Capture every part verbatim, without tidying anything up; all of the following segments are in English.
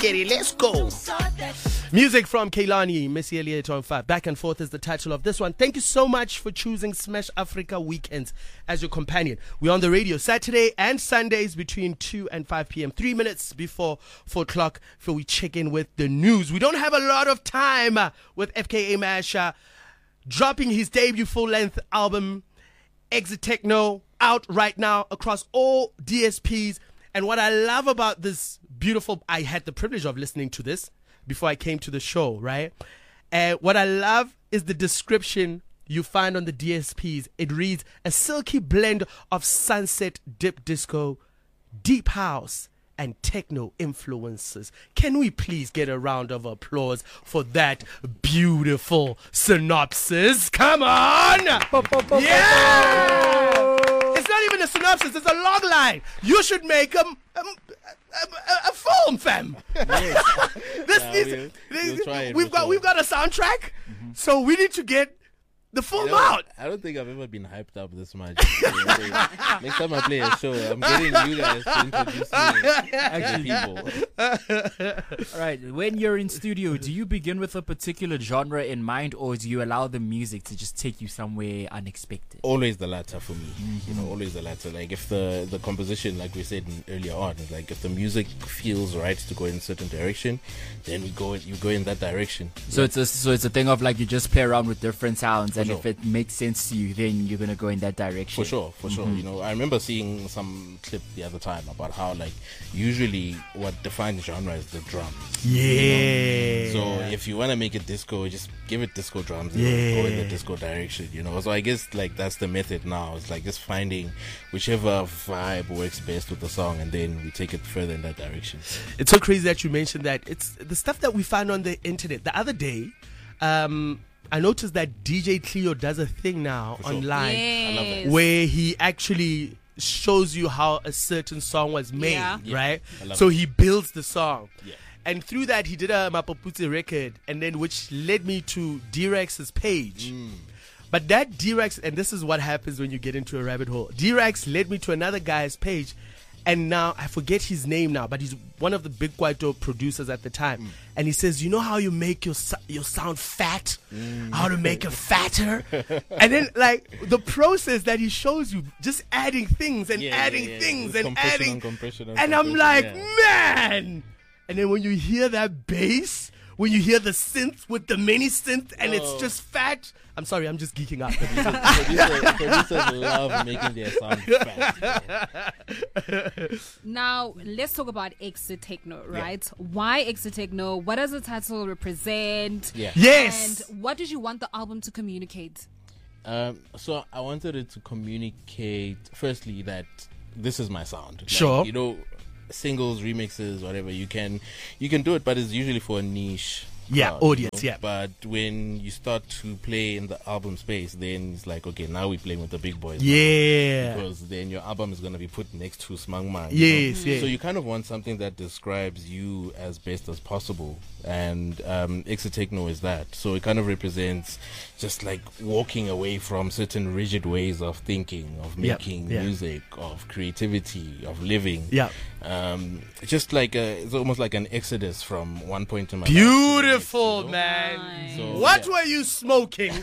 get it, let's go. Music from Kehlani, Missy Elliott on five. Back and Forth is the title of this one. Thank you so much for choosing Smash Africa Weekends as your companion. We're on the radio Saturday and Sundays between two and five p.m. Three minutes before four o'clock before we check in with the news. We don't have a lot of time uh, with F K A Mash uh, dropping his debut full-length album, Exit Techno, out right now across all D S Ps. And what I love about this beautiful, I had the privilege of listening to this before I came to the show, right? And what I love is the description you find on the D S Ps. It reads, a silky blend of sunset dip disco, deep house, and techno influences. Can we please get a round of applause for that beautiful synopsis? Come on! Yeah! It's not even a synopsis, it's a log line. You should make a, a, a, a film, fam. Yes. this yeah, is, we'll, this, we'll try it, we've we'll got try we've got a soundtrack, mm-hmm. so we need to get the film you know, out. I don't think I've ever been hyped up this much. Next time I play a show, I'm getting you guys to introduce me actually people. All right, when you're in studio, do you begin with a particular genre in mind, or do you allow the music to just take you somewhere unexpected? Always the latter for me. Mm-hmm. You know, always the latter. Like if the the composition, like we said earlier on, like if the music feels right to go in a certain direction, then we go. You go in that direction. So yeah. it's a so it's a thing of like you just play around with different sounds. And sure. if it makes sense to you, then you're going to go in that direction. For sure, for mm-hmm. sure. You know, I remember seeing some clip the other time about how, like, usually what defines genre is the drums. Yeah. You know? So if you want to make it disco, just give it disco drums and yeah. go in the disco direction, you know. So I guess, like, that's the method now. It's like just finding whichever vibe works best with the song, and then we take it further in that direction. It's so crazy that you mentioned that. It's the stuff that we find on the internet. The other day, um... I noticed that D J Cleo does a thing now sure. online yes. I love that. where he actually shows you how a certain song was made, yeah. right? Yeah. So he builds the song. Yeah. And through that, he did a Mapaputse record, and then which led me to D-Rex's page. Mm. But that D-Rex, and this is what happens when you get into a rabbit hole. D-Rex led me to another guy's page. And now, I forget his name now, but he's one of the big Kwaito producers at the time. Mm. And he says, you know how you make your your sound fat? Mm. How to make it fatter? And then, like, the process that he shows you, just adding things and yeah, adding yeah, yeah. things There's and compression adding. And, compression and, and compression, I'm like, yeah. man! And then when you hear that bass, when you hear the synth with the mini synth and oh. it's just fat, I'm sorry, I'm just geeking out. Producers, producers love making their sound fat. Now, let's talk about Exit Techno, right? Yeah. Why Exit Techno? What does the title represent? Yeah. Yes. And what did you want the album to communicate? Um, so I wanted it to communicate, firstly, that this is my sound. Like, sure. You know, singles, remixes, whatever, you can you can do it, but it's usually for a niche yeah crowd, audience, you know? yeah. But when you start to play in the album space, then it's like, okay, now we're playing with the big boys, yeah, now, because then your album is going to be put next to Smang Man. Yes, you know? yes. So you kind of want something that describes you as best as possible, and um, Exit Techno is that. So it kind of represents just like walking away from certain rigid ways of thinking, of making yeah, yeah. music, of creativity, of living. Yeah. Um, just like a, it's almost like an exodus from one point in my beautiful life. Beautiful, man. Nice. So, what yeah. were you smoking?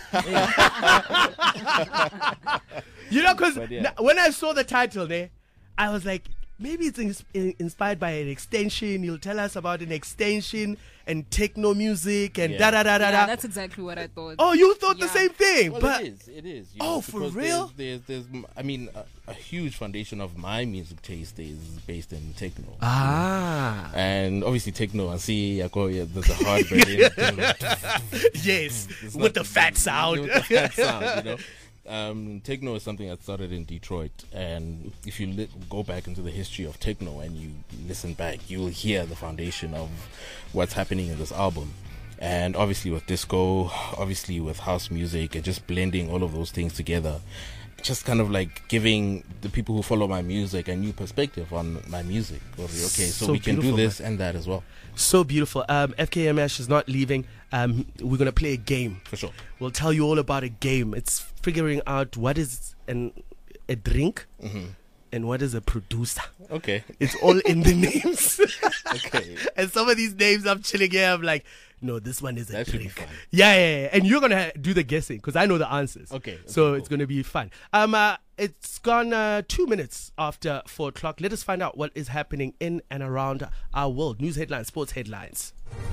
You know, because yeah. when I saw the title there, I was like, maybe it's ins- in- inspired by an extension. You'll tell us about an extension and techno music and Yeah. da da da da Yeah, da. that's exactly what I thought. Oh, you thought the Yeah. same thing, Well, but it is. It is. You Oh, know, for because real? There's, there's, there's, I mean, a, a huge foundation of my music taste is based in techno. ah, And obviously techno, I see, I call it, there's a hard Berlin. yes, It's with not- the fat sound. With the fat sound, you know. Um, techno is something that started in Detroit, and if you li- go back into the history of techno and you listen back, you will hear the foundation of what's happening in this album. And obviously with disco, obviously with house music, and just blending all of those things together, just kind of like giving the people who follow my music a new perspective on my music. Okay, so, So we can do beautiful, this man. and that as well. So beautiful. Um, F K M Ash is not leaving. Um, we're gonna play a game. For sure. We'll tell you all about a game. It's figuring out what is an a drink, Mm-hmm. And what is a producer? Okay. It's all in the names. Okay. And some of these names I'm chilling here, I'm like, no, this one is a That should be trick. fun. Yeah, yeah, yeah. And you're going to ha- do the guessing because I know the answers. Okay, okay, so cool. it's going to be fun. Um, uh, it's gone uh, two minutes after four o'clock. Let us find out what is happening in and around our world. News headlines, sports headlines.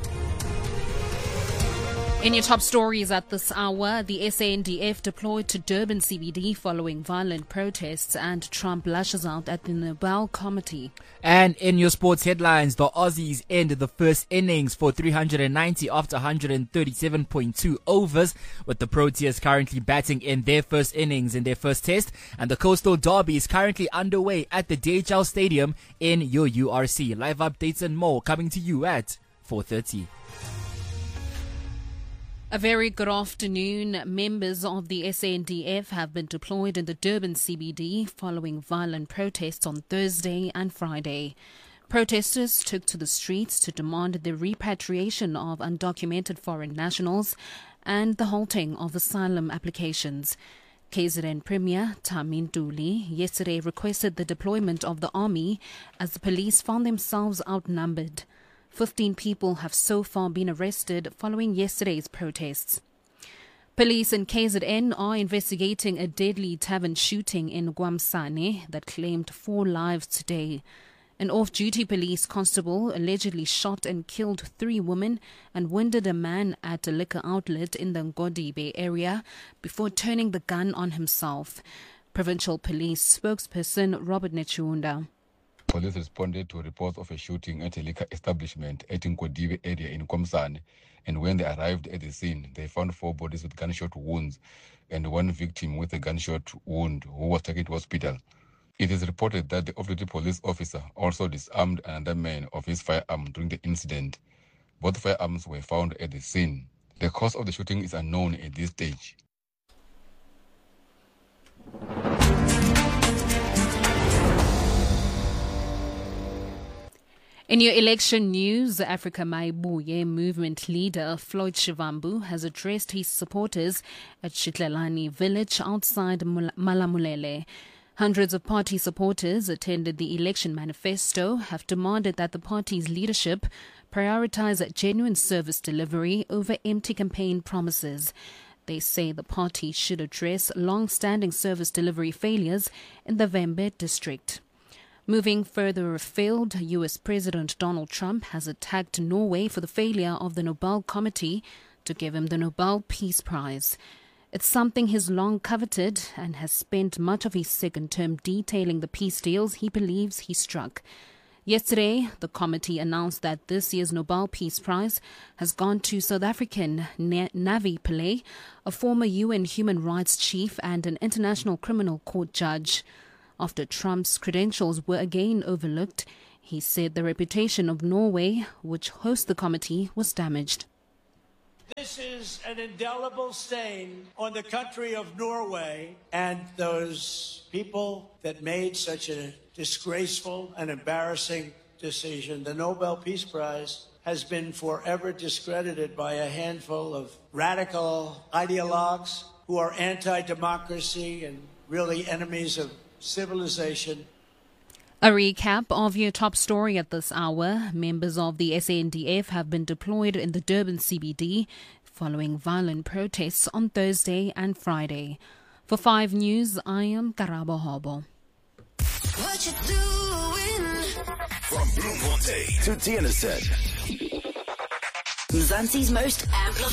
In your top stories at this hour, the S A N D F deployed to Durban C B D following violent protests, and Trump lashes out at the Nobel Committee. And in your sports headlines, the Aussies ended the first innings for three hundred ninety after one hundred thirty-seven point two overs, with the Proteas currently batting in their first innings in their first test. And the Coastal Derby is currently underway at the D H L Stadium in your U R C. Live updates and more coming to you at four thirty. A very good afternoon. Members of the S A N D F have been deployed in the Durban C B D following violent protests on Thursday and Friday. Protesters took to the streets to demand the repatriation of undocumented foreign nationals and the halting of asylum applications. K Z N Premier Tami Ntuli yesterday requested the deployment of the army as the police found themselves outnumbered. Fifteen people have so far been arrested following yesterday's protests. Police in K Z N are investigating a deadly tavern shooting in Gwamsane that claimed four lives today. An off-duty police constable allegedly shot and killed three women and wounded a man at a liquor outlet in the Ngodibe area before turning the gun on himself. Provincial Police spokesperson Robert Nechunda. Police responded to reports of a shooting at a liquor establishment at Ngodibe area in Komsane, and when they arrived at the scene, they found four bodies with gunshot wounds and one victim with a gunshot wound who was taken to hospital. It is reported that the off-duty police officer also disarmed another man of his firearm during the incident. Both firearms were found at the scene. The cause of the shooting is unknown at this stage. In your election news, Africa Maibuye movement leader Floyd Shivambu has addressed his supporters at Shitlelani village outside Malamulele. Hundreds of party supporters attended the election manifesto, have demanded that the party's leadership prioritize genuine service delivery over empty campaign promises. They say the party should address long-standing service delivery failures in the Vembe district. Moving further afield, U S President Donald Trump has attacked Norway for the failure of the Nobel Committee to give him the Nobel Peace Prize. It's something he's long coveted and has spent much of his second term detailing the peace deals he believes he struck. Yesterday, the committee announced that this year's Nobel Peace Prize has gone to South African Navi Pillay, a former U N human rights chief and an international criminal court judge. After Trump's credentials were again overlooked, he said the reputation of Norway, which hosts the committee, was damaged. This is an indelible stain on the country of Norway and those people that made such a disgraceful and embarrassing decision. The Nobel Peace Prize has been forever discredited by a handful of radical ideologues who are anti-democracy and really enemies of civilization. A recap of your top story at this hour. Members of the S A N D F have been deployed in the Durban C B D following violent protests on Thursday and Friday. For five News, I am Karabo Hobo. What you doing? From Bloemfontein to Tienersen, Mzansi's most amplified.